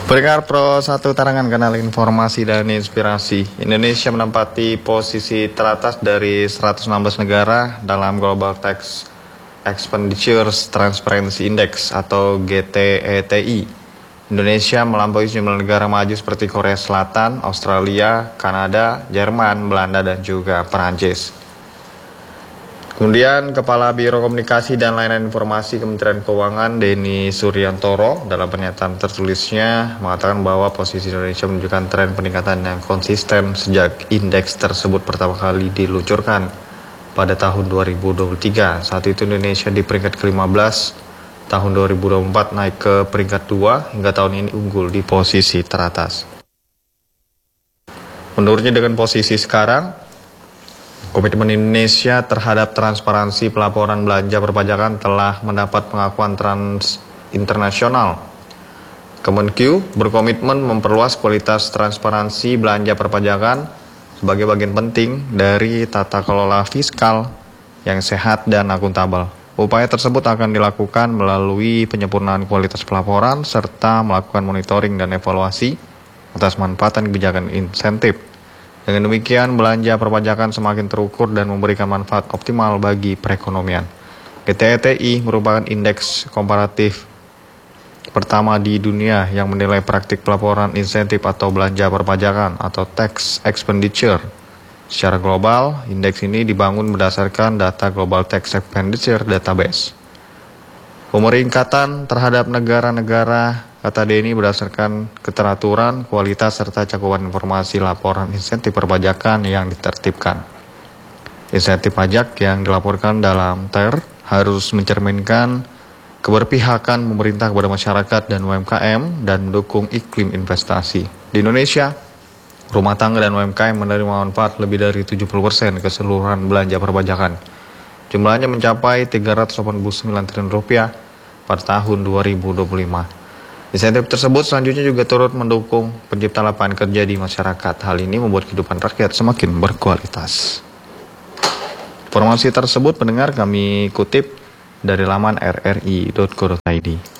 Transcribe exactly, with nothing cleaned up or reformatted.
Peringkat Pro satu Tarangan, kanal informasi dan inspirasi. Indonesia menempati posisi teratas dari seratus enam belas negara dalam Global Tax Expenditures Transparency Index atau G T E T I. Indonesia melampaui sejumlah negara maju seperti Korea Selatan, Australia, Kanada, Jerman, Belanda, dan juga Perancis. Kemudian Kepala Biro Komunikasi dan Layanan Informasi Kementerian Keuangan Denny Suryantoro dalam pernyataan tertulisnya mengatakan bahwa posisi Indonesia menunjukkan tren peningkatan yang konsisten sejak indeks tersebut pertama kali diluncurkan pada tahun dua ribu dua puluh tiga. Saat itu Indonesia di peringkat ke lima belas, tahun dua ribu dua puluh empat naik ke peringkat dua, hingga tahun ini unggul di posisi teratas. Menurutnya dengan posisi sekarang, komitmen Indonesia terhadap transparansi pelaporan belanja perpajakan telah mendapat pengakuan trans internasional. Kemenq berkomitmen memperluas kualitas transparansi belanja perpajakan sebagai bagian penting dari tata kelola fiskal yang sehat dan akuntabel. Upaya tersebut akan dilakukan melalui penyempurnaan kualitas pelaporan serta melakukan monitoring dan evaluasi atas manfaatan kebijakan insentif. Dengan demikian, belanja perpajakan semakin terukur dan memberikan manfaat optimal bagi perekonomian. G T E T I merupakan indeks komparatif pertama di dunia yang menilai praktik pelaporan insentif atau belanja perpajakan atau tax expenditure. Secara global, indeks ini dibangun berdasarkan data Global Tax Expenditure Database. Pemeringkatan terhadap negara-negara, kata Denny, berdasarkan keteraturan, kualitas, serta cakupan informasi laporan insentif perpajakan yang ditertibkan. Insentif pajak yang dilaporkan dalam T E R harus mencerminkan keberpihakan pemerintah kepada masyarakat dan U M K M dan mendukung iklim investasi. Di Indonesia, rumah tangga dan U M K M menerima manfaat lebih dari tujuh puluh persen keseluruhan belanja perpajakan. Jumlahnya mencapai tiga ratus delapan puluh sembilan triliun rupiah pada tahun dua ribu dua puluh lima. Insentif tersebut selanjutnya juga turut mendukung penciptaan lapangan kerja di masyarakat. Hal ini membuat kehidupan rakyat semakin berkualitas. Informasi tersebut pendengar kami kutip dari laman r r i titik co titik i d.